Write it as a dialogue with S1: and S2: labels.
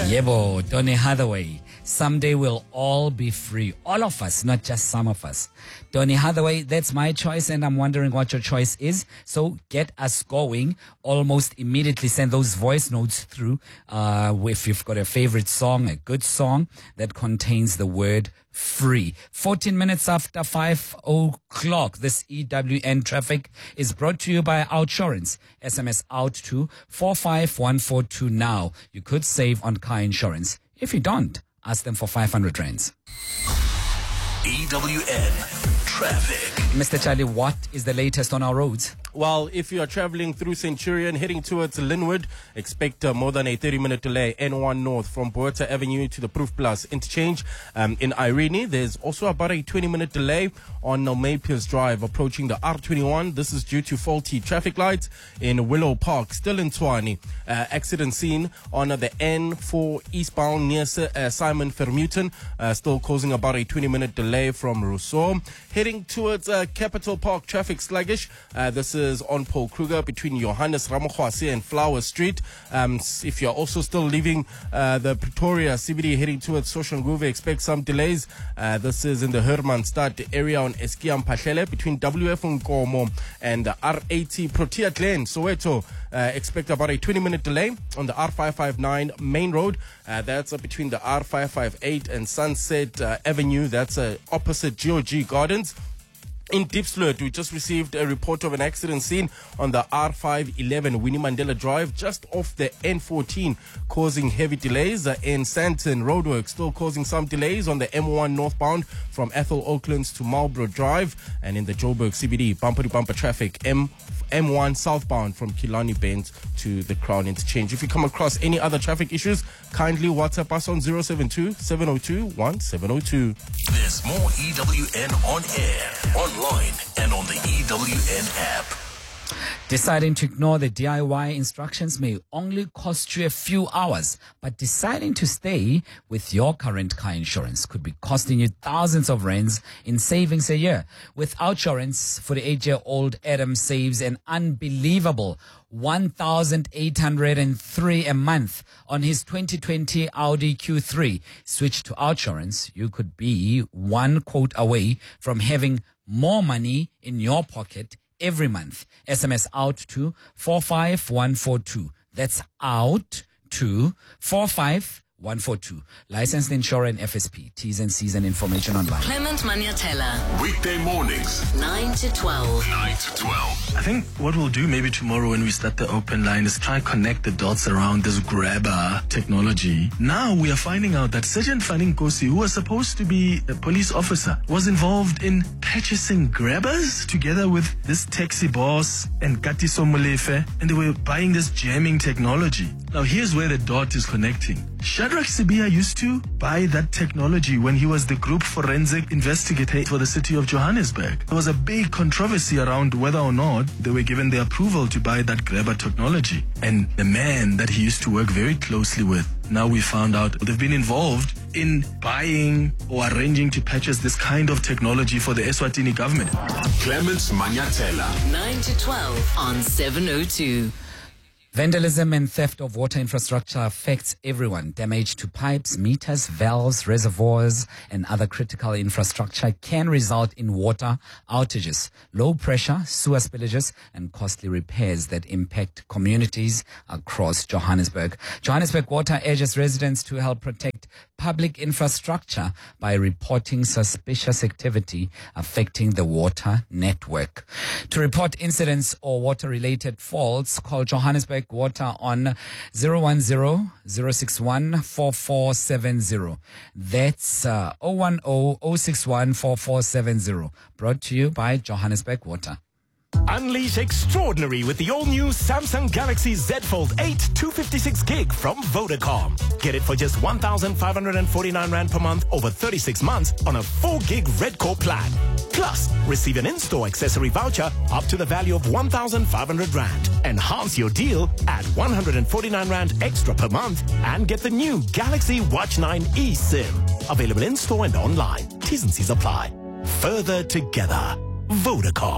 S1: Yebo, Donny Hathaway. Someday we'll all be free. All of us, not just some of us. Donny Hathaway, that's my choice, and I'm wondering what your choice is. So get us going almost immediately. Send those voice notes through if you've got a favorite song, a good song that contains the word free. 14 minutes after 5 o'clock. This EWN traffic is brought to you by Outsurance. SMS out to 45142 now. You could save on car insurance. If you don't, ask them for 500 rands.
S2: EWN traffic.
S1: Mr. Charlie, what is the latest on our roads?
S3: Well, if you are traveling through Centurion, heading towards Linwood, expect more than a 30-minute delay. N1 North from Boeta Avenue to the Proof Plus interchange. In Irene, there's also about a 20-minute delay on Napiers Drive approaching the R21. This is due to faulty traffic lights in Willow Park. Still in Tshwane, accident scene on the N4 eastbound near Simon Vermeulen, still causing about a 20-minute delay from Rousseau. Heading towards Capital Park, traffic sluggish. This is on Paul Kruger between Johannes Ramokwase and Flower Street. If you're also still leaving the Pretoria CBD heading towards Soshanguve, expect some delays. This is in the Hermannstad area on Eskia Mphahlele between WF Nkomo and R80 Protea Glen, Soweto. Expect about a 20-minute delay on the R559 main road. That's between the R558 and Sunset Avenue. That's opposite GOG Gardens. In Diepsloot, we just received a report of an accident scene on the R511 Winnie Mandela Drive, just off the N14, causing heavy delays. In Sandton, roadwork still causing some delays on the M1 northbound from Ethel Oaklands to Marlborough Drive. And in the Joburg CBD, bumper-to-bumper traffic, M1 southbound from Killarney Bend to the Crown Interchange. If you come across any other traffic issues, kindly WhatsApp us on 072-702-1702.
S2: There's more EWN on air, online, and on the EWN app.
S1: Deciding to ignore the DIY instructions may only cost you a few hours, but deciding to stay with your current car insurance could be costing you thousands of rands in savings a year. With Outsurance, 48-year-old Adam saves an unbelievable 1,803 a month on his 2020 Audi Q3. Switch to Outsurance. You could be one quote away from having more money in your pocket every month. SMS out to 45142. That's out to 45142. Licensed insurer and FSP. T's and C's and information online.
S4: Clement Maniatella.
S2: Weekday mornings,
S4: 9 to 12.
S2: 9 to 12.
S5: I think what we'll do maybe tomorrow when we start the open line is try connect the dots around this grabber technology. Now we are finding out that Sergeant Fanning Kosi, who was supposed to be a police officer, was involved in purchasing grabbers together with this taxi boss and Katiso Molefe, and they were buying this jamming technology. Now here's where the dot is connecting. Shadrach Sibia used to buy that technology when he was the group forensic investigator for the city of Johannesburg. There was a big controversy around whether or not they were given the approval to buy that grabber technology. And the man that he used to work very closely with, now we found out they've been involved in buying or arranging to purchase this kind of technology for the Eswatini government.
S2: Clement Maniatella.
S4: 9 to 12 on 702.
S1: Vandalism and theft of water infrastructure affects everyone. Damage to pipes, meters, valves, reservoirs, and other critical infrastructure can result in water outages, low pressure, sewer spillages, and costly repairs that impact communities across Johannesburg. Johannesburg Water urges residents to help protect public infrastructure by reporting suspicious activity affecting the water network. To report incidents or water-related faults, call Johannesburg Water on 010-061-4470. That's 010-061-4470. Brought to you by Johannesburg Water.
S6: Unleash extraordinary with the all-new Samsung Galaxy Z Fold 8 256 gig from Vodacom. Get it for just 1,549 Rand per month over 36 months on a 4 gig Red Core plan. Plus, receive an in-store accessory voucher up to the value of 1,500 Rand. Enhance your deal at 149 Rand extra per month and get the new Galaxy Watch 9 eSIM. Available in-store and online. T's and C's apply. Further together. Vodacom.